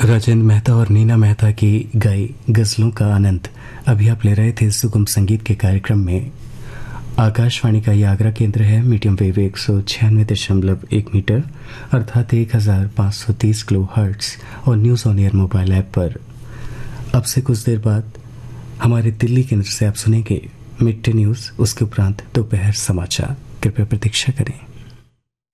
राजेंद्र मेहता और नीना मेहता की गाई गजलों का आनंद अभी आप ले रहे थे सुगम संगीत के कार्यक्रम में। आकाशवाणी का यह आगरा केंद्र है। मीडियम वेव 196.1 मीटर अर्थात 1530 किलो हर्ट्स और news on air mobile app पर। अब से कुछ देर बाद हमारे दिल्ली केंद्र से आप सुनेंगे मिड डे न्यूज़, उसके उपरांत दोपहर समाचार। कृपया प्रतीक्षा करें।